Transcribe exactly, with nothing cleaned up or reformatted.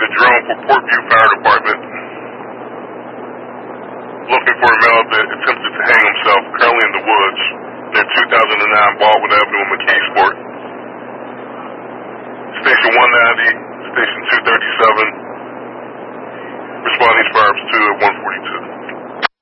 the drone for Portview Fire Department. Looking for a male that attempted to hang himself, currently in the woods, near two thousand nine Baldwin Avenue in McKeesport. Station one ninety, Station two thirty-seven, responding fires two at one forty-two.